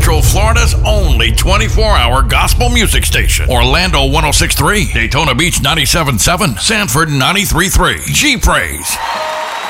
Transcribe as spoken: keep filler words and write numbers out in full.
Central Florida's only twenty-four hour gospel music station. Orlando one oh six point three, Daytona Beach ninety-seven point seven, Sanford ninety-three point three. G-Praise.